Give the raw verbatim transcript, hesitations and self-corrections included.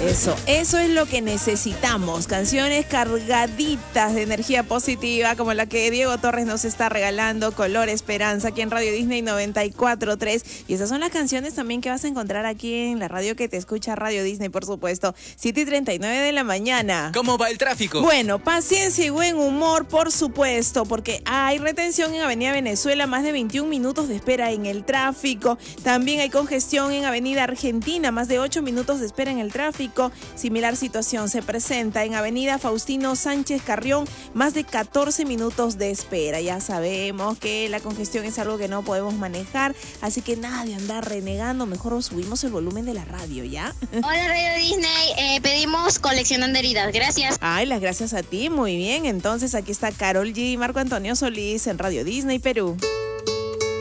Eso, eso es lo que necesitamos. Canciones cargaditas de energía positiva, como la que Diego Torres nos está regalando, Color Esperanza, aquí en Radio Disney noventa y cuatro punto tres. Y esas son las canciones también que vas a encontrar aquí en la radio que te escucha, Radio Disney, por supuesto. siete y treinta y nueve de la mañana. ¿Cómo va el tráfico? Bueno, paciencia y buen humor, por supuesto, porque hay retención en Avenida Venezuela, más de veintiún minutos de espera en el tráfico. También hay congestión en Avenida Argentina, más de ocho minutos de espera en el tráfico. Similar situación se presenta en Avenida Faustino Sánchez Carrión, más de catorce minutos de espera. Ya sabemos que la congestión es algo que no podemos manejar, así que nada de andar renegando, mejor subimos el volumen de la radio, ¿ya? Hola Radio Disney, eh, pedimos coleccionando heridas, gracias. Ay, las gracias a ti, muy bien. Entonces aquí está Carol G y Marco Antonio Solís en Radio Disney Perú.